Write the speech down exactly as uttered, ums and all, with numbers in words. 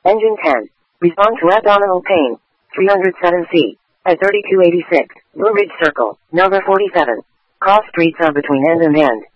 Engine ten. Respond to abdominal pain. three oh seven C. At thirty-two eighty-six. Blue Ridge Circle. Number forty-seven. Cross streets are between end and end.